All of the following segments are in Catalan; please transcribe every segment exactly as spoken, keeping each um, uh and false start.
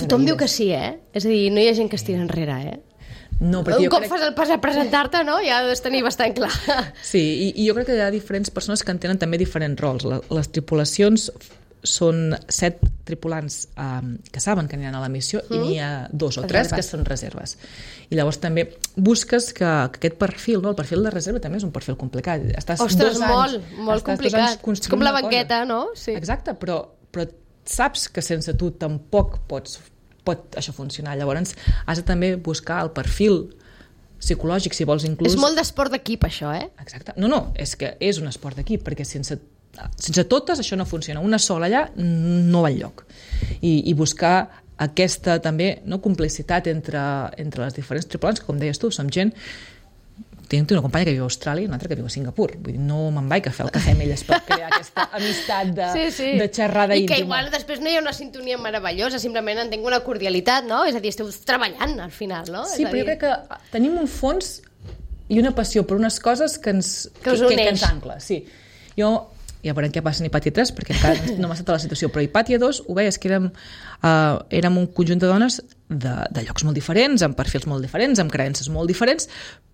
tothom diu que sí, eh? És a dir, no hi ha gent que es tira enrere, eh? No, un cop crec... fas el pas a presentar-te, no? Ja ho has de tenir bastant clar. Sí, i, i jo crec que hi ha diferents persones que en tenen també diferents rols. La, les tripulacions són set tripulants um, que saben que aniran a la missió mm. i n'hi ha dos o tres que són reserves. I llavors també busques que, que aquest perfil, no? El perfil de reserva també és un perfil complicat. Estàs Ostres, dos anys, molt, molt complicat. És com la banqueta, no? Sí. Exacte, però, però saps que sense tu tampoc pots, pot això funcionar. Llavors has de també buscar el perfil psicològic, si vols inclús... És molt d'esport d'equip, això, eh? Exacte. No, no, és que és un esport d'equip, perquè sense sense totes això no funciona, una sola allà no va enlloc, i, i buscar aquesta també no, complicitat entre, entre les diferents tripulants, que com deies tu, som gent, tinc una companya que viu a Austràlia i una altra que viu a Singapur, vull dir, no me'n vaig a fer el cafè amb elles per crear aquesta amistat de, sí, sí. de xerrada íntima. I que igual després no hi ha una sintonia meravellosa, simplement entenc una cordialitat, no? És a dir, esteu treballant al final, no? Sí, és però dir... jo crec que tenim un fons i una passió per unes coses que ens, que us que, uneix. Que, que ens ancla, sí. Jo ja veurem què passa en Hipàtia tres, perquè encara no m'ha estat a la situació, però Hipàtia dos ho veies que érem, uh, érem un conjunt de dones de, de llocs molt diferents, amb perfils molt diferents, amb creences molt diferents,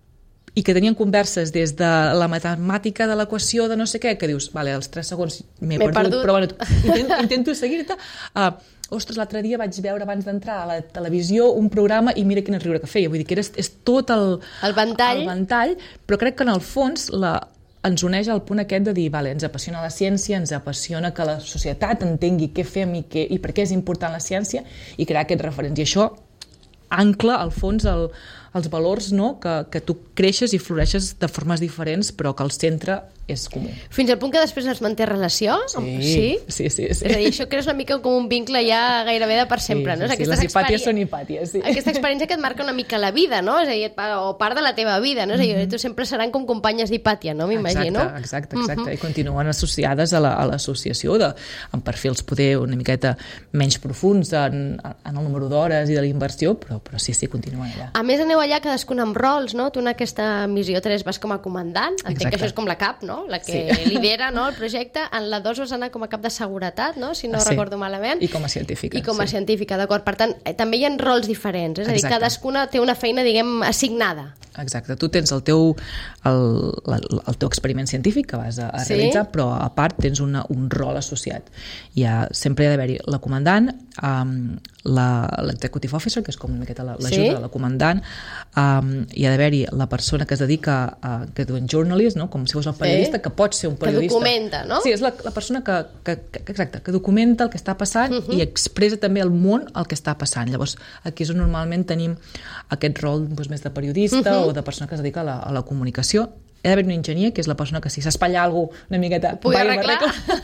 i que tenien converses des de la matemàtica de l'equació de no sé què, que dius, vale, als tres segons m'he perdut, perdut, però bueno, intento, intento seguir-te. Uh, ostres, l'altre dia vaig veure abans d'entrar a la televisió un programa i mira quin riure que feia, vull dir que era, és tot el, el, ventall. el ventall, però crec que en el fons la ens uneix al punt aquest de dir, vale, ens apassiona la ciència, ens apassiona que la societat entengui què fem i, què, i per què és important la ciència i crear aquests referents. I això ancla, al fons, el, els valors, no? que, que tu creixes i floreixes de formes diferents, però que el centre és comú. Fins al punt que després es manté relació? Sí, sí, sí, sí, sí. És a dir, això creus una mica com un vincle ja gairebé de per sempre, sí, no? Sí, sí, les hipàties són hipàties, sí. Aquesta experiència que et marca una mica la vida, no? És a dir, o part de la teva vida, no? És a dir, tu sempre seran com companyes d'hipàtia, no? M'imagino. Exacte, exacte, exacte. Uh-huh. I continuen associades a l'associació la, a amb perfils poder una miqueta menys profuns en, en el número d'hores i de la inversió, però, però sí, sí, continuen allà. A més, aneu allà cadascun amb rols, no? Tu en aquesta missió tres vas com a comandant, entenc exacte. Que això és com la cap, no? La que sí. lidera, no, el projecte. En la dos vas anar com a cap de seguretat, no? Si no ah, sí. recordo malament. I com a científica. I com a sí. científica, d'acord. Per tant, també hi ha rols diferents, és a dir, cadascuna té una feina, diguem, assignada. Exacte. Tu tens el teu, el, el, el teu experiment científic que vas a, a sí. realitzar, però a part tens una, un rol associat. Hi ha, sempre hi ha d'haver-hi la comandant, um, l'executive officer, que és com una miqueta l'ajuda sí? de la comandant, um, hi ha d'haver-hi la persona que es dedica a, que diuen journalist, no? Com si fos el periodista, sí? Que pot ser un periodista. Que documenta, no? Sí, és la, la persona que, que, que, exacte, que documenta el que està passant uh-huh. i expressa també al món el que està passant. Llavors, aquí és on normalment tenim aquest rol doncs, més de periodista uh-huh. o de persona que es dedica a la, a la comunicació. Hi ha d'haver un enginyer, que és la persona que si s'espatlla alguna cosa una miqueta... Ho pugui arreglar.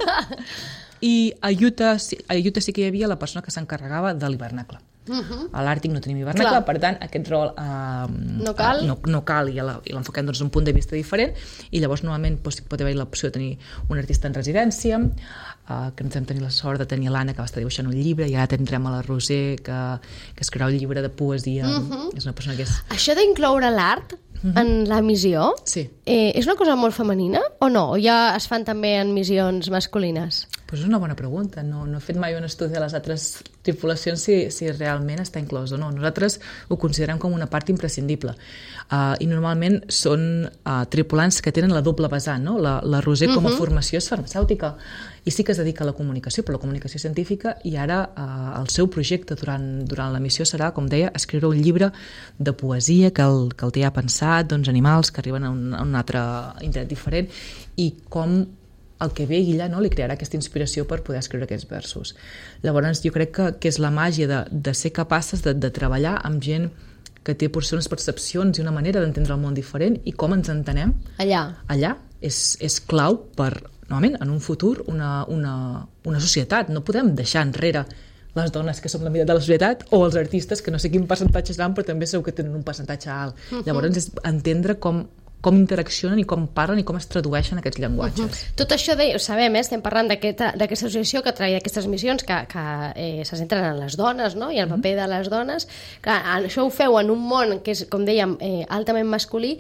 I a Utah, a Utah sí que hi havia la persona que s'encarregava de l'hivernacle. Uh-huh. A l'Àrtic no tenim hivernacle, clar. Per tant aquest rol uh, no cal, uh, no, no cal i l'enfoquem doncs, d'un punt de vista diferent i llavors normalment doncs, pot haver l'opció de tenir un artista en residència, uh, que ens hem tenir la sort de tenir l'Anna que va estar dibuixant un llibre i ara tindrem a la Roser que, que escriurà un llibre de poesia. Uh-huh. És una persona que és... Això d'incloure l'art uh-huh. en la missió sí. eh, és una cosa molt femenina o no? O ja es fan també en missions masculines? Pues és una bona pregunta. No, no he fet mai un estudi de les altres tripulacions si, si realment està inclòs o no. Nosaltres ho considerem com una part imprescindible. Uh, I normalment són uh, tripulants que tenen la doble vessant, no? La, la Roser com a uh-huh. formació és farmacèutica i sí que es dedica a la comunicació, però la comunicació científica, i ara uh, el seu projecte durant, durant la missió serà, com deia, escriure un llibre de poesia que el, que el té ja pensat, doncs animals que arriben a un, a un altre indret diferent i com el que ve ella, no, li crearà aquesta inspiració per poder escriure aquests versos. Llavors jo crec que, que és la màgia de, de ser capaces de, de treballar amb gent que té potser unes percepcions i una manera d'entendre el món diferent i com ens entenem allà, allà és, és clau per, novament, en un futur una, una, una societat. No podem deixar enrere les dones que som la meitat de la societat o els artistes que no sé quin percentatge seran però també segur que tenen un percentatge alt. Uh-huh. Llavors és entendre com com interaccionen i com parlen i com es tradueixen aquests llenguatges. Uh-huh. Tot això de, ho sabem, eh? Estem parlant d'aquesta associació que traia aquestes missions que, que eh, se centren en les dones, no? I el paper uh-huh. de les dones. Clar, això ho feu en un món que és, com dèiem, eh, altament masculí.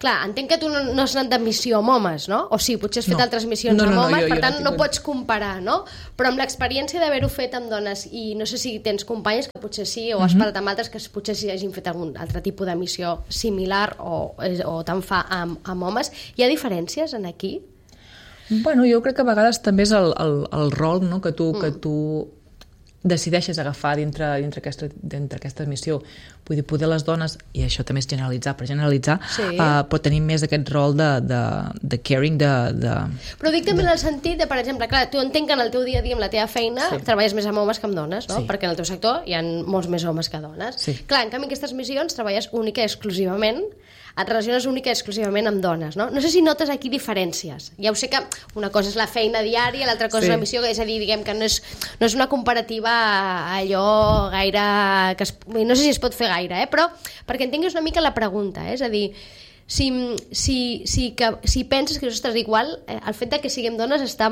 Clar, entenc que tu no, no has anat de missió amb homes, no? O sí, potser has fet no. altres missions no, no, amb no, homes, jo, per jo tant no, no tinc... pots comparar, no? Però amb l'experiència d'haver-ho fet amb dones, i no sé si tens companyes que potser sí, o has mm -hmm. parlat amb altres que potser sí hagin fet algun altre tipus de missió similar o, o te'n fa amb, amb homes, hi ha diferències en aquí? Bueno, jo crec que a vegades també és el, el, el rol, no?, que tu... Mm. Que tu decideixes agafar dintre, dintre, aquesta, dintre aquesta missió. Vull dir, poder les dones, i això també és generalitzar, per generalitzar, sí. uh, però tenim més aquest rol de, de, de caring, de, de... Però dic també de... en el sentit de, per exemple, clar, tu entenc que en el teu dia a dia, amb la teva feina, sí. treballes més amb homes que amb dones, no? Sí. Perquè en el teu sector hi ha molts més homes que dones. Sí. Clar, en canvi, en aquestes missions treballes única i exclusivament, et relaciones única i exclusivament amb dones, no? No sé si notes aquí diferències. Ja ho sé que una cosa és la feina diària, l'altra cosa sí. és la missió, és a dir, diguem que no és, no és una comparativa allò gaire... Que es, no sé si es pot fer gaire, eh? Però perquè entenguis una mica la pregunta, eh? És a dir, si, si, si, que, si penses que, ostres, igual, eh, el fet de que siguem dones està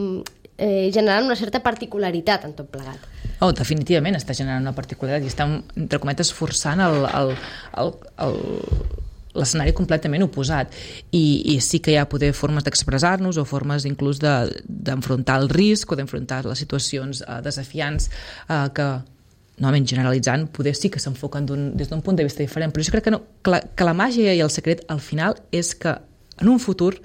eh, generant una certa particularitat en tot plegat. Oh, definitivament està generant una particularitat i està, entre cometes, forçant el... el, el, el l'escenari completament oposat I, i sí que hi ha poder formes d'expressar-nos o formes inclús d'enfrontar de, el risc o d'enfrontar les situacions uh, desafiants uh, que normalment generalitzant poder sí que s'enfoquen des d'un punt de vista diferent, però jo crec que, no, que, la, que la màgia i el secret al final és que en un futur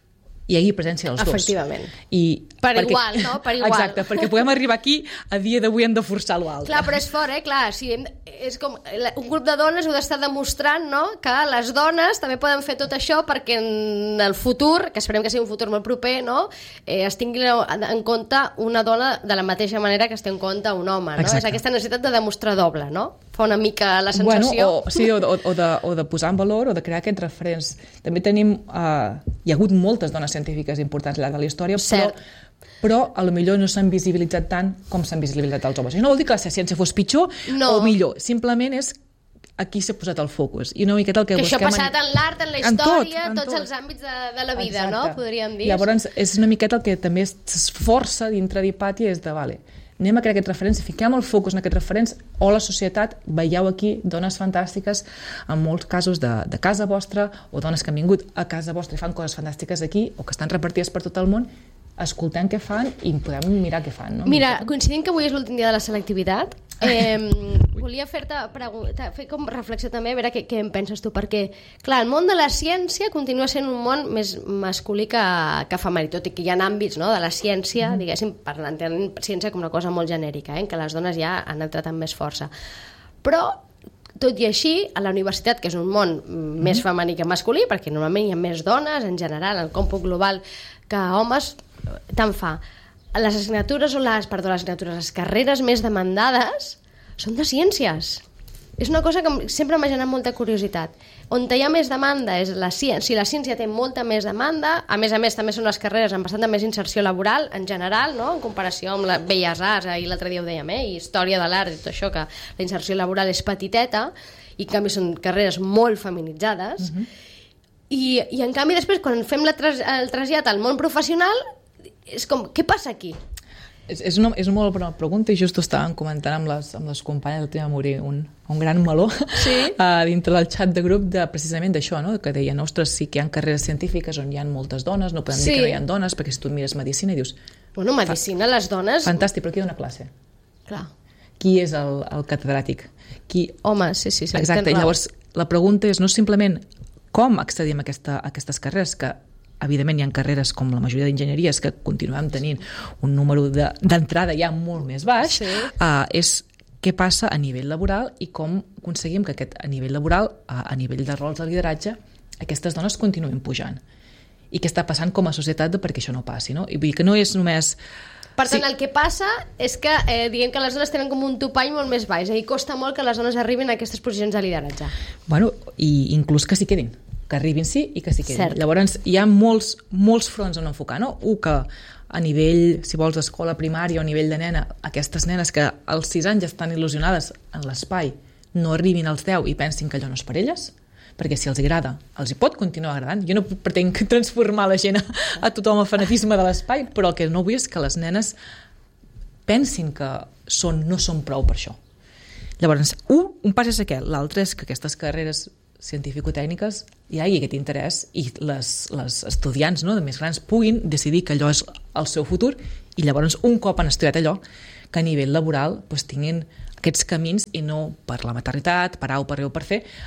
hi hagi presència dels dos. Efectivament. I per perquè, igual, no? Per igual. Exacte, perquè podem arribar aquí, a dia d'avui hem de forçar l'altre. Clar, però és fort, eh? Clar, si hem, és com, un grup de dones heu d'estar demostrant, no?, que les dones també poden fer tot això perquè en el futur, que esperem que sigui un futur molt proper, no?, eh, es tingui en compte una dona de la mateixa manera que es té en compte un home, no? Exacte. És aquesta necessitat de demostrar doble, no? Fa una mica la sensació... Bueno, o, sí, o, o, o, de, o de posar en valor o de crear aquests referents. També tenim... Uh, hi ha hagut moltes dones científiques importants al llarg de la història, però, però a lo millor no s'han visibilitzat tant com s'han visibilitzat els homes. Això no vol dir que la ciència fos pitjor no. o millor, simplement és aquí s'ha posat el focus. I una miqueta el que, que busquem... això ha passat en l'art, en la història, en tot, en tots tot. Els àmbits de, de la vida, exacte. No? Podríem dir. Llavors, és una miqueta el que també s'esforça dintre d'Hipàtia és de, vale, anem a crear aquests referents, fiquem el focus en aquests referents, o la societat, veieu aquí dones fantàstiques, en molts casos de, de casa vostra, o dones que han vingut a casa vostra i fan coses fantàstiques aquí, o que estan repartides per tot el món, escoltem què fan i podem mirar què fan. No? Mira, coincidint que avui és l'últim dia de la selectivitat, eh, volia fer-te fer com reflexió també, a veure què, què en penses tu, perquè, clar, el món de la ciència continua sent un món més masculí que, que femení, tot i que hi ha àmbits, no?, de la ciència, mm. diguéssim, parlant de ciència com una cosa molt genèrica, eh, que les dones ja han entrat amb més força. Però, tot i així, a la universitat, que és un món mm. més femení que masculí, perquè normalment hi ha més dones, en general, en el còmput global, que homes, tant fa. Les assignatures o les, perdó, les assignatures, les carreres més demandades són de ciències. És una cosa que sempre m'ha generat molta curiositat. On hi ha més demanda és la ciència. Si la ciència té molta més demanda, a més a més també són les carreres amb bastanta més inserció laboral en general, no?, en comparació amb la Belles Arts, i l'altre dia ho dèiem, eh? I història de l'art i tot això, que la inserció laboral és petiteta, i en canvi són carreres molt feminitzades. Uh-huh. I, I en canvi després, quan fem la tras, el trasllat al món professional, és com, què passa aquí? És, és, una, és una molt bona pregunta i just ho estàvem comentant amb les, amb les companyes del tema Morir, un, un gran meló sí? uh, dintre del xat de grup de, precisament d'això, no? Que deien, ostres, sí que hi ha carreres científiques on hi ha moltes dones, no podem sí. dir que no hi ha dones, perquè si tu mires medicina i dius... Bueno, medicina, les dones... Fantàstic, però qui dona classe? Clar. Qui és el, el catedràtic? Qui... Home, sí, sí. sí exacte, i llavors la pregunta és no simplement com accedim a, aquesta, a aquestes carreres, que evidentment hi ha carreres com la majoria d'enginyeries que continuem tenint un número d'entrada de, ja molt més baix, sí. uh, és què passa a nivell laboral i com aconseguim que aquest, a nivell laboral, a, a nivell de rols de lideratge, aquestes dones continuïn pujant. I què està passant com a societat perquè això no passi, no? I vull dir que no és només... Per tant, sí. el que passa és que eh, diguem que les dones tenen com un topall molt més baix, i costa molt que les dones arribin a aquestes posicions de lideratge. Bueno, i inclús que s'hi quedin. Que arribin sí i que s'hi quedin. Cert. Llavors hi ha molts, molts fronts on enfocar, no? Un que a nivell, si vols, d'escola primària o a nivell de nena, aquestes nenes que als sis anys estan il·lusionades en l'espai, no arribin als deu i pensin que allò no és per elles, perquè si els agrada, els hi pot continuar agradant. Jo no pretenc transformar la gent a, a tothom a fanatisme de l'espai, però el que no vull és que les nenes pensin que són, no són prou per això. Llavors, un, un pas és aquest, l'altre és que aquestes carreres científico-tècniques hi hagi aquest interès i les, les estudiants, no, de més grans puguin decidir que allò és el seu futur i llavors un cop han estudiat allò que a nivell laboral doncs, tinguin aquests camins i no per la maternitat, per A o per B o per C, eh,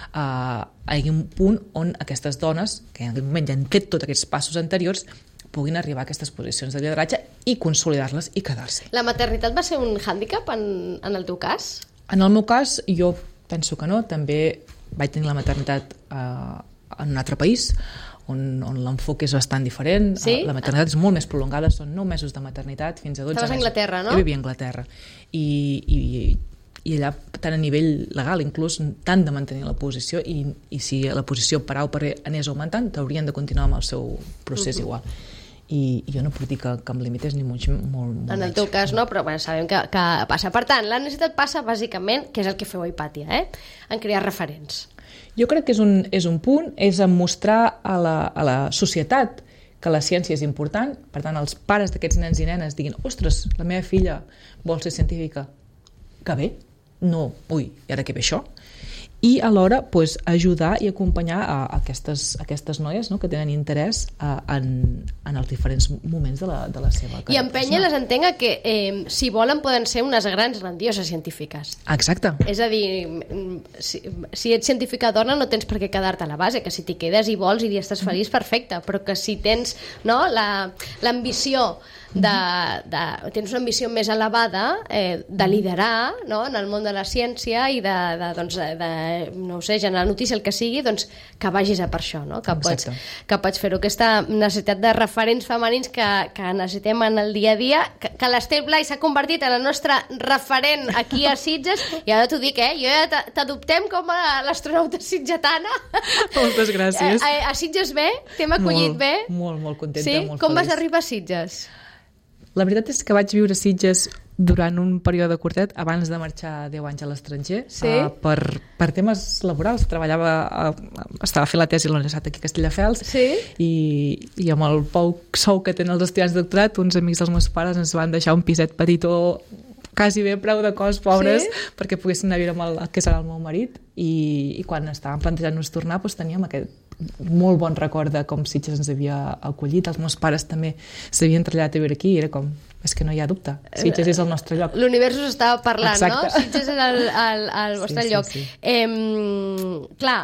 hi hagi un punt on aquestes dones, que en aquell moment ja han fet tots aquests passos anteriors, puguin arribar a aquestes posicions de lideratge i consolidar-les i quedar-se. La maternitat va ser un hàndicap en, en el teu cas? En el meu cas, jo penso que no. També vaig tenir la maternitat eh, en un altre país, on, on l'enfoc és bastant diferent. Sí? La maternitat és molt més prolongada, són nou mesos de maternitat fins a dotze Estaves mesos. a Anglaterra, no? Jo vivia a Anglaterra. I, i, i allà, tant a nivell legal, inclús, tant de mantenir la posició, i, i si la posició per A o per B anés augmentant, t'haurien de continuar amb el seu procés uh-huh. igual. I, i jo no puc dir que, que em limités ni molt, molt, molt en el teu cas no, però bueno, sabem que, que passa. Per tant, la necessitat passa bàsicament, que és el que feu a Hipàtia, eh? En crear referents. Jo crec que és un, és un punt, és en mostrar a la, a la societat que la ciència és important, per tant, els pares d'aquests nens i nenes diguin, ostres, la meva filla vol ser científica, que bé, no, ui, i ara què ve això? I alhora pues, ajudar i acompanyar a aquestes, a aquestes noies no, que tenen interès a, en, en els diferents moments de la, de la seva carrera. I empènyer-les entenc que eh, si volen poden ser unes grans grandioses científiques. Exacte. És a dir, si, si ets científica dona no tens per què quedar-te a la base, que si t'hi quedes i vols i estàs feliç, perfecte, però que si tens no, l'ambició de, de, tens una ambició més elevada eh, de liderar no, en el món de la ciència i de, de, doncs, de no ho sé, generar notícia, el que sigui, doncs que vagis a per això, no? que, pots, que pots fer-ho. Aquesta necessitat de referents femenins que, que necessitem en el dia a dia, que, que l'Estel Blai s'ha convertit en el nostre referent aquí a Sitges, i ara t'ho dic, eh? Jo ja t'adoptem com a l'astronauta sitgetana. Moltes gràcies. A, a, a Sitges bé? T'hem acollit molt, bé? Molt, molt contenta, sí? molt Com feliç. vas arribar a Sitges? La veritat és que vaig viure a Sitges durant un període curtet abans de marxar deu anys a l'estranger, sí? uh, per, per temes laborals. Treballava, uh, estava fent la tesi a la Universitat aquí a Castelldefels, sí? i, i amb el poc sou que tenen els estudiants de doctorat, uns amics dels meus pares ens van deixar un piset petitó, quasi bé preu de cost, pobres, sí? perquè poguessin anar a viure amb el que serà el meu marit, i, i quan estàvem plantejant-nos tornar doncs teníem aquest molt bon record de com Sitges ens havia acollit. Els meus pares també s'havien traslladat a viure aquí i era com, és que no hi ha dubte, Sitges és el nostre lloc. L'univers us estava parlant, exacte. No? Sitges és el, el, el vostre sí, lloc. Sí, sí. Eh, clar,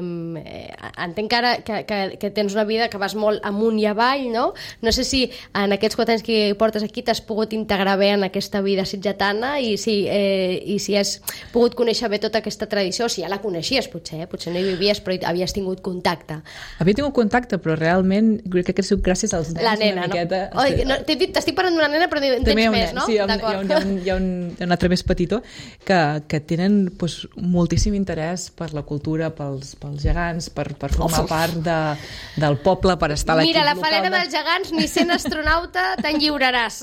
eh, entenc que ara que, que, que tens una vida que vas molt amunt i avall, no? No sé si en aquests quatre anys que portes aquí t'has pogut integrar bé en aquesta vida sitgetana i si, eh, i si has pogut conèixer bé tota aquesta tradició, o si ja la coneixies potser, eh? Potser no hi vivies però havies tingut contacte. Havia tingut contacte, però realment crec que ha sigut gràcies als nens. La nena, una miqueta, no? Oi, no t'estic parlant d'una nena, però en tens un, més, no? Sí, hi ha un, hi ha un, hi ha un, hi ha un, hi ha un altre més petitó que, que tenen pues, moltíssim interès per la cultura, pels, pels gegants, per, per formar oh. part de, del poble, per estar a l'equip local. Mira, la falena de... dels gegants, ni sent astronauta te'n lliuraràs.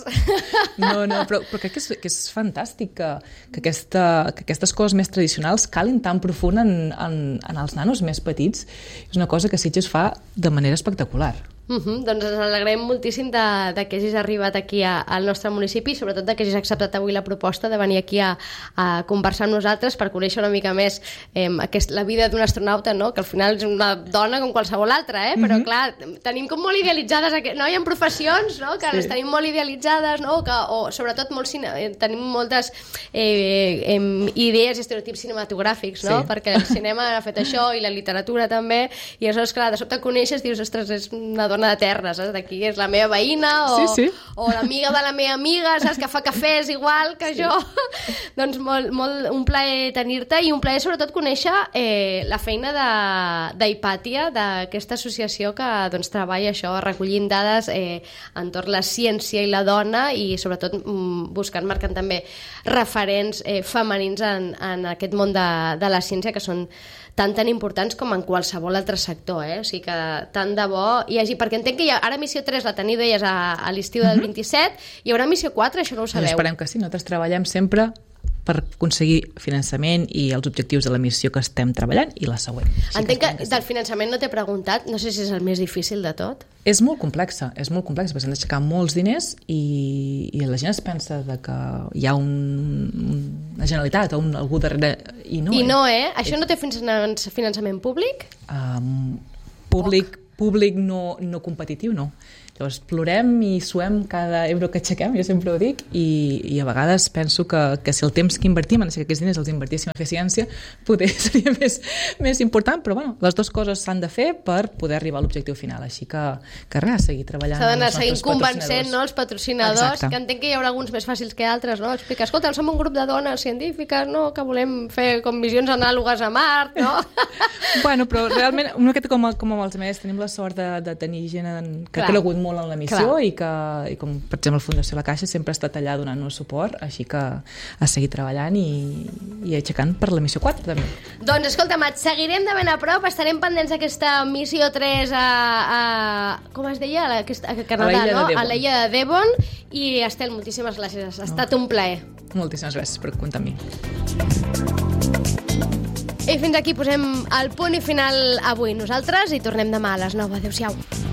No, no, però, però crec que és, que és fantàstic que, que, aquesta, que aquestes coses més tradicionals calin tan profund en, en, en els nanos més petits. És una cosa que Sitges fa de manera espectacular. Uh -huh. Doncs ens alegrem moltíssim de, de que hagis arribat aquí a, al nostre municipi i sobretot de que hagis acceptat avui la proposta de venir aquí a, a conversar amb nosaltres per conèixer una mica més eh, aquest, la vida d'un astronauta, no? Que al final és una dona com qualsevol altra, eh? Però uh -huh. clar, tenim com molt idealitzades no? Hi ha professions no? que sí. les tenim molt idealitzades no? que, o sobretot molt cine, tenim moltes eh, eh, idees i estereotips cinematogràfics no? Sí. Perquè el cinema ha fet això i la literatura també, i aleshores clar, de sobte coneixes i dius, ostres, és una dona de terra, saps? D'aquí és la meva veïna o, sí, sí. o l'amiga de la meva amiga, saps? Que fa cafès igual que sí. jo. Doncs molt, molt, un plaer tenir-te i un plaer sobretot conèixer eh, la feina d'Hipàtia, d'aquesta associació que doncs, treballa això, recollint dades eh, entorn la ciència i la dona i sobretot mm, buscant, marcant també referents eh, femenins en, en aquest món de, de la ciència que són tan tan importants com en qualsevol altre sector, eh? O sigui que tant de bo hi hagi, perquè entenc que hi ha, ara missió tres la teniu, deies, a, a l'estiu del vint-i-set, hi haurà missió quatre, això no ho sabeu. Esperem que sí, nosaltres treballem sempre per aconseguir finançament i els objectius de la missió que estem treballant i la següent. Així Entenc que, que, que del finançament no t'he preguntat, no sé si és el més difícil de tot. És molt complexa, és molt complexa, perquè s'han d'aixecar molts diners i, i la gent es pensa de que hi ha un, una Generalitat o un, algú darrere i no. I no, eh? Això no té finançament públic? Um, públic, públic no, no competitiu, no. Llavors, plorem i suem cada euro que aixequem, jo sempre ho dic, i, i a vegades penso que, que si el temps que invertim en aixecar aquests diners els invertíssim en fer ciència, poder seria més, més important, però bueno, les dues coses s'han de fer per poder arribar a l'objectiu final, així que, que res, seguir treballant. S'ha d'anar seguint convencent, no?, els patrocinadors, exacte, que entenc que hi haurà alguns més fàcils que altres, no? Explicar, escolta, som un grup de dones científiques, no?, que volem fer com missions anàlogues a Mart, no? Bueno, però realment, una miqueta com, com amb els meus, tenim la sort de, de tenir gent que ha cregut molt en la missió. Clar. i que, i com per exemple Fundació La Caixa sempre ha estat allà donant-nos suport, així que a seguir treballant i, i aixecant per la missió quatre també. Doncs escolta'm, et seguirem de ben a prop, estarem pendents d'aquesta missió tres a, a com es deia? A, aquesta, a Canadà, a no? A l'illa de Devon, i Estel, moltíssimes gràcies, ha estat un plaer. Moltíssimes gràcies per comptar amb mi. I fins aquí posem el punt i final avui. Nosaltres hi tornem demà a les nou. Adéu-siau.